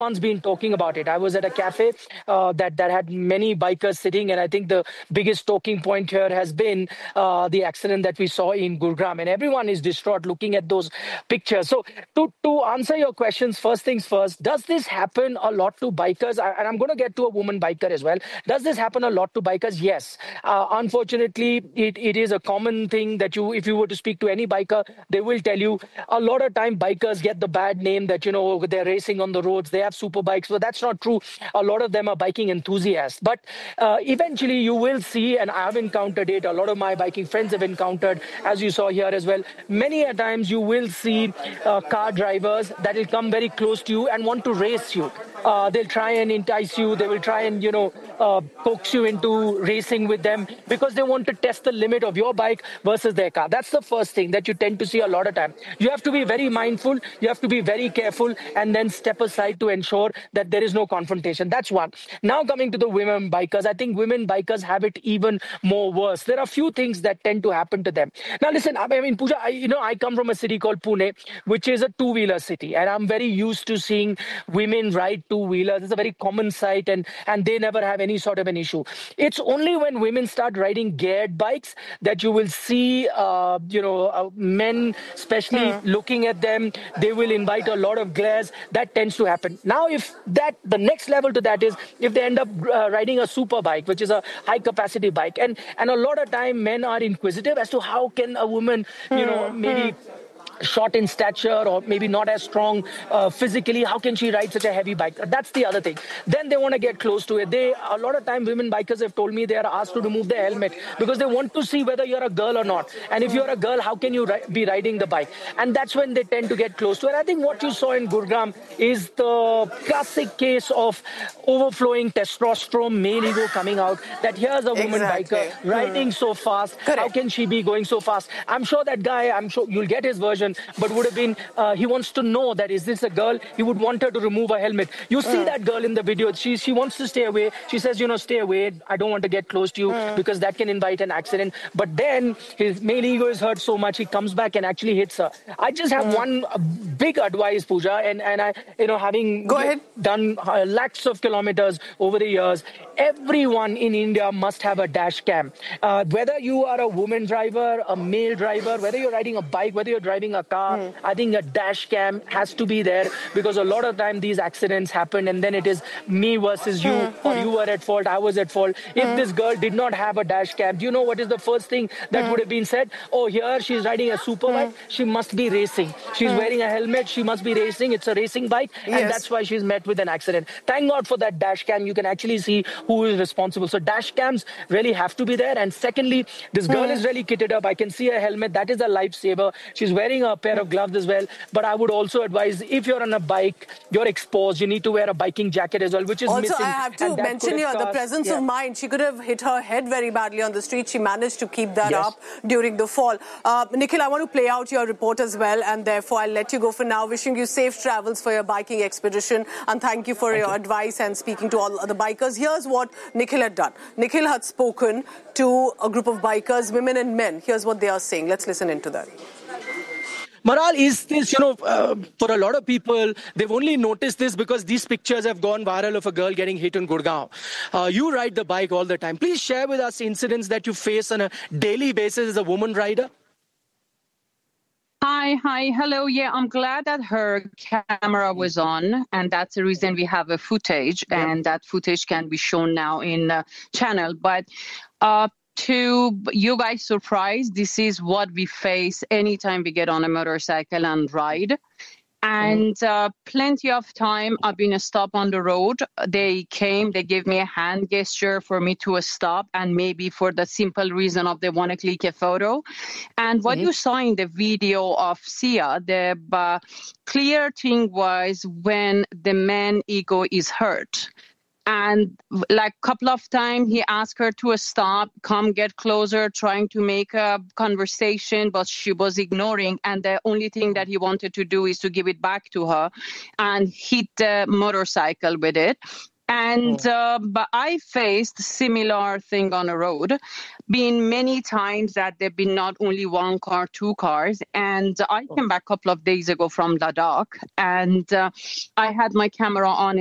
Everyone's been talking about it. I was at a cafe that had many bikers sitting, and I think the biggest talking point here has been the accident that we saw in Gurgaon, and everyone is distraught looking at those pictures. So, to answer your questions, first things first, does this happen a lot to bikers? And I'm going to get to a woman biker as well. Does this happen a lot to bikers? Yes. Unfortunately, it is a common thing that if you were to speak to any biker, they will tell you a lot of time bikers get the bad name that, they're racing on the roads, they have super bikes. But that's not true. A lot of them are biking enthusiasts. But eventually you will see, and I've encountered it, a lot of my biking friends have encountered, as you saw here as well, many a times you will see car drivers that will come very close to you and want to race you. They'll try and entice you. They will try and, coax you into racing with them because they want to test the limit of your bike versus their car. That's the first thing that you tend to see a lot of time. You have to be very mindful. You have to be very careful and then step aside to ensure that there is no confrontation. That's one. Now coming to the women bikers, I think women bikers have it even more worse. There are a few things that tend to happen to them. Now, listen, I mean, Pooja, I come from a city called Pune, which is a two-wheeler city, and I'm very used to seeing women ride two-wheelers. It's a very common sight, and they never have any sort of an issue. It's only when women start riding geared bikes that you will see, men, especially looking at them, they will invite a lot of glares. That tends to happen. Now, the next level to that is if they end up riding a super bike, which is a high-capacity bike, and a lot of time men are inquisitive as to how can a woman, maybe short in stature or maybe not as strong physically, how can she ride such a heavy bike? That's the other thing. Then they want to get close to it. A lot of time women bikers have told me they are asked to remove their helmet because they want to see whether you're a girl or not. And if you're a girl, how can you be riding the bike? And that's when they tend to get close to it. I think what you saw in Gurgaon is the classic case of overflowing testosterone, male ego coming out, that here's a woman biker riding so fast. Correct. How can she be going so fast? I'm sure that guy, you'll get his version, but would have been, he wants to know that is this a girl? He would want her to remove her helmet. You see that girl in the video. She wants to stay away. She says, stay away. I don't want to get close to you because that can invite an accident. But then his male ego is hurt so much, he comes back and actually hits her. I just have one big advice, Pooja, and I, having done lakhs of kilometers over the years, everyone in India must have a dash cam. Whether you are a woman driver, a male driver, whether you're riding a bike, whether you're driving a car, I think a dash cam has to be there because a lot of time these accidents happen and then it is me versus you, or you were at fault, I was at fault. If this girl did not have a dash cam, do you know what is the first thing that would have been said? Oh, here she's riding a super bike, she must be racing. She's wearing a helmet, she must be racing. It's a racing bike, and that's why she's met with an accident. Thank God for that dash cam. You can actually see who is responsible. So dash cams really have to be there. And secondly, this girl is really kitted up. I can see her helmet. That is a lifesaver. She's wearing a pair of gloves as well. But I would also advise, if you're on a bike, you're exposed, you need to wear a biking jacket as well, which is also missing. Also, I have to mention here the presence of mind. She could have hit her head very badly on the street. She managed to keep that up during the fall. Nikhil, I want to play out your report as well, and therefore I'll let you go for now. Wishing you safe travels for your biking expedition, and thank you for your advice and speaking to all the bikers. Here's what Nikhil had done. Nikhil had spoken to a group of bikers, women and men. Here's what they are saying. Let's listen into that. Maral, is this, for a lot of people, they've only noticed this because these pictures have gone viral of a girl getting hit in Gurgaon. You ride the bike all the time. Please share with us incidents that you face on a daily basis as a woman rider. Hi, hello. Yeah, I'm glad that her camera was on, and that's the reason we have a footage, and that footage can be shown now in the channel. But to you guys' surprise, this is what we face anytime we get on a motorcycle and ride. And plenty of time I've been stopped on the road. They came, they gave me a hand gesture for me to stop, and maybe for the simple reason of they want to click a photo. And what you saw in the video of Sia, the clear thing was when the man ego is hurt. And like a couple of times, he asked her to stop, come get closer, trying to make a conversation, but she was ignoring. And the only thing that he wanted to do is to give it back to her and hit the motorcycle with it. And but I faced similar thing on the road, been many times that there've been not only one car, two cars. And I came back a couple of days ago from Ladakh, and I had my camera on